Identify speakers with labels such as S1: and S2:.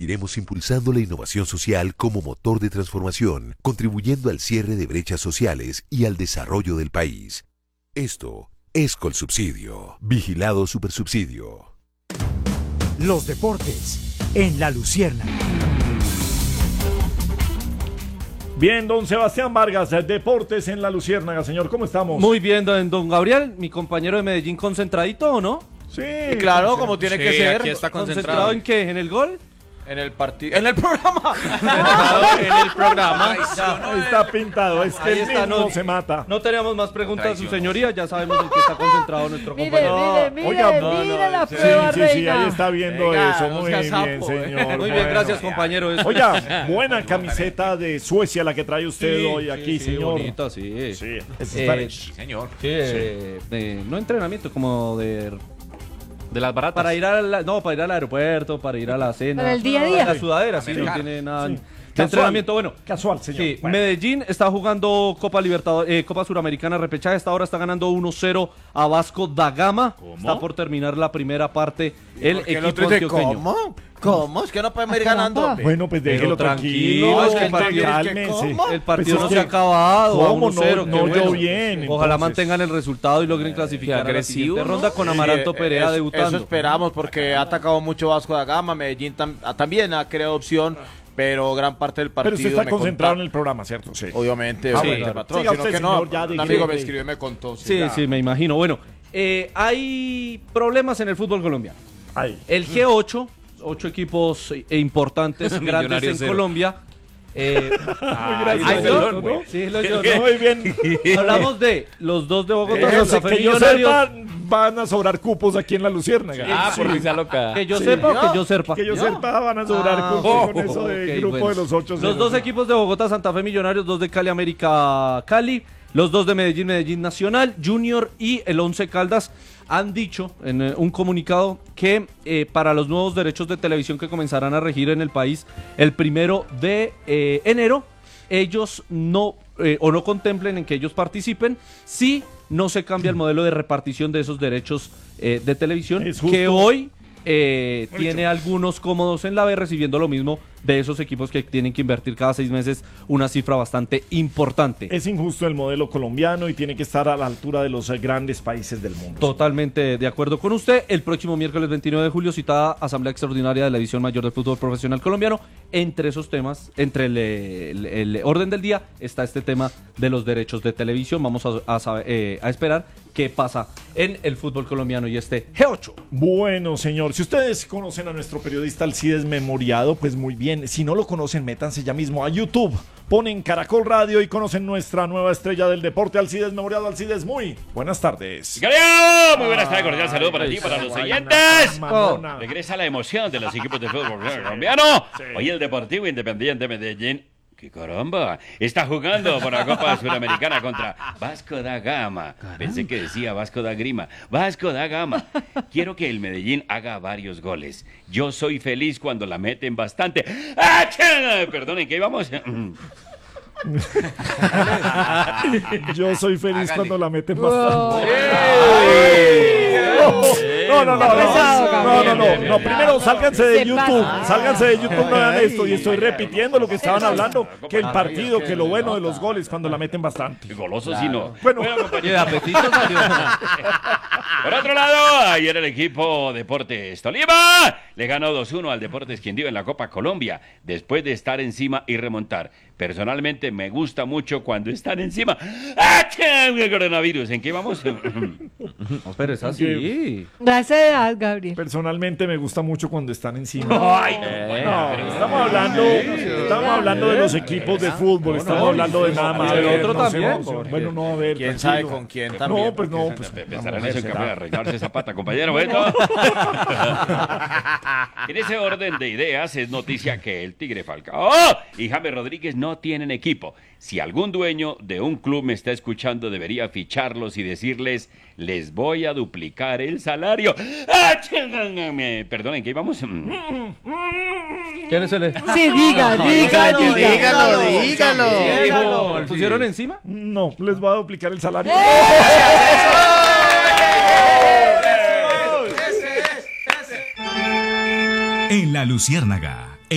S1: seguiremos impulsando la innovación social como motor de transformación, contribuyendo al cierre de brechas sociales y al desarrollo del país. Esto es Colsubsidio. Vigilado Supersubsidio.
S2: Los deportes en La Luciérnaga.
S3: Bien, don Sebastián Vargas, Deportes en La Luciérnaga. Señor, ¿cómo estamos?
S4: Muy bien, don Gabriel, mi compañero de Medellín, concentradito, ¿o no?
S3: Sí,
S5: claro, como tiene que ser.
S6: Aquí está
S4: ¿Concentrado en qué? ¿En el gol?
S5: En el partido. En el programa.
S6: en el programa.
S3: Ahí está pintado, es que
S4: Ahí
S3: el
S4: está,
S3: mismo
S4: no.
S3: se mata.
S4: No teníamos más preguntas, su señoría, ya sabemos en qué está concentrado nuestro
S7: Mire,
S4: compañero.
S7: mire,
S3: Oiga,
S7: mire la
S3: Sí,
S7: prueba,
S3: sí,
S7: reina.
S3: ahí está viendo
S5: Venga,
S3: eso.
S5: no
S3: Muy
S5: sea
S3: bien,
S5: sapo,
S3: señor.
S4: Muy bien,
S3: Bueno.
S4: gracias, compañero.
S3: Oiga, buena camiseta de Suecia la que trae usted hoy aquí, señor.
S4: Bonita, sí.
S3: Sí, es
S6: Sí, señor.
S4: No entrenamiento, como
S6: De las baratas.
S4: para ir para ir al aeropuerto, para ir a la cena.
S7: Para el día a día.
S4: La sudadera, sí, no
S6: Americano.
S4: tiene nada
S3: Sí.
S4: de
S3: Casual.
S4: entrenamiento. Bueno,
S3: Casual, señor.
S4: sí,
S3: Bueno.
S4: Medellín está jugando Copa Libertadores, Copa Suramericana repechaje. Esta hora está ganando 1-0 a Vasco da Gama. Está por terminar la primera parte el equipo antioqueño.
S5: ¿Cómo? Es que no podemos ir ganando.
S3: Bueno, pues déjelo tranquilo.
S4: tranquilo, es que el
S3: hombre,
S4: partido-
S3: cálmese.
S4: El partido
S3: Pues
S4: no
S3: es
S4: se ha
S3: que-
S4: acabado. a
S3: ¿Cómo?
S4: 1-0,
S3: No,
S4: qué
S3: no
S4: bueno.
S3: yo bien.
S4: Ojalá
S3: entonces.
S4: mantengan el resultado y logren clasificar a la
S6: agresivo,
S4: siguiente
S6: ¿no?
S4: ronda con Amaranto Perea
S5: Eso
S4: debutando.
S5: esperamos porque ha atacado mucho Vasco da Gama. Medellín también ha creado opción, pero gran parte del partido.
S3: Pero usted está
S5: me
S3: concentrado en
S5: conta-
S3: el programa, ¿cierto? Sí.
S5: Obviamente,
S3: Ah,
S5: obviamente,
S3: bueno.
S5: patrón,
S3: Siga
S5: sino
S3: usted,
S5: que no,
S3: señor, ya
S5: un
S3: diga
S5: amigo
S3: que-
S5: me escribió y me contó.
S4: Sí, sí, me imagino. Bueno, hay problemas en el fútbol colombiano.
S3: Ahí.
S4: El G8, 8 equipos importantes, grandes
S6: Millonarios
S4: en
S6: cero.
S4: Colombia.
S3: Gracias,
S4: ¿Ay,
S3: señor.
S4: ¿no?
S3: ¿No?
S4: Sí, lo yo,
S3: Muy bien.
S4: Hablamos de los dos de Bogotá,
S3: Que
S4: Santa Fe,
S3: que yo
S4: Millonarios.
S3: sepa, van a sobrar cupos aquí en la Luciérnaga.
S6: Ah, por risa loca.
S4: Que yo sepa o que yo sepa.
S3: Que yo sepa, van a sobrar cupos con eso de
S4: ok,
S3: grupo
S4: bueno.
S3: de los 8.
S4: Los dos equipos de Bogotá, Santa Fe, Millonarios, 2 de Cali, América, Cali, los 2 de Medellín, Medellín Nacional, Junior y el 11 Caldas han dicho en un comunicado que para los nuevos derechos de televisión que comenzarán a regir en el país el 1 de enero, ellos no contemplen en que ellos participen si no se cambia el modelo de repartición de esos derechos de televisión
S3: Es justo.
S4: que hoy tiene algunos cómodos en la B recibiendo lo mismo de esos equipos que tienen que invertir cada 6 meses una cifra bastante importante.
S3: Es injusto el modelo colombiano y tiene que estar a la altura de los grandes países del mundo.
S4: Totalmente de acuerdo con usted. El próximo miércoles 29 de julio, citada Asamblea Extraordinaria de la División Mayor del Fútbol Profesional Colombiano. Entre esos temas, entre el orden del día, está este tema de los derechos de televisión. Vamos a esperar qué pasa en el fútbol colombiano y este G8.
S3: Bueno, señor, si ustedes conocen a nuestro periodista Alcides Memoriado, pues muy bien. Si no lo conocen, métanse ya mismo a YouTube. Ponen Caracol Radio y conocen nuestra nueva estrella del deporte, Alcides Memoriado. Alcides, muy buenas tardes.
S8: ¡Galeo! Muy buenas tardes, cordial saludo para ti, para los oyentes.
S3: Mamona.
S8: Regresa la emoción de los equipos de fútbol colombiano. Hoy el Deportivo Independiente Medellín, ¡qué caramba! Está jugando por la Copa Suramericana contra Vasco da Gama. Pensé que decía Vasco da Grima. Vasco da Gama. Quiero que el Medellín haga varios goles. Yo soy feliz cuando la meten bastante. ¡Ah, perdonen, ¿qué íbamos?
S3: Yo soy feliz
S6: Hágale.
S3: cuando la meten bastante. No, primero sálganse de
S7: Se
S3: YouTube,
S7: pasa.
S3: sálganse de YouTube, no hagan esto. Y estoy repitiendo lo que estaban hablando, que el partido, que lo bueno de los goles cuando la meten bastante.
S8: Goloso sí no.
S3: Bueno,
S4: Y de apetito salió.
S8: Por otro lado, ayer el equipo Deportes Tolima le ganó 2-1 al Deportes Quindío en la Copa Colombia, después de estar encima y remontar. Personalmente me gusta mucho cuando están encima. ¡Ah, el coronavirus! ¿En qué vamos?
S4: No, pero es así.
S7: Da esa edad, Gabriel.
S3: personalmente me gusta mucho cuando están encima.
S8: ¡Ay!
S3: No, estamos hablando de los equipos de fútbol, estamos hablando de nada más.
S4: Y del otro
S3: No se
S4: también,
S3: emocionen. Bueno, no, a ver.
S5: ¿Quién
S3: tranquilo.
S5: sabe con quién también?
S3: No, pues no, pues.
S8: Pensarán
S3: la
S8: eso
S3: mujer
S8: en
S3: será.
S8: cambio de arreglarse esa pata, compañero. Bueno. En ese orden de ideas es noticia que el Tigre Falcao y James Rodríguez no tienen equipo. Si algún dueño de un club me está escuchando, debería ficharlos y decirles, les voy a duplicar el salario. Perdonen, ¿qué íbamos?
S4: ¿Quién es el?
S7: Sí, dígalo.
S4: ¿Le pusieron encima?
S3: No, les voy a duplicar el salario.
S2: En La Luciérnaga.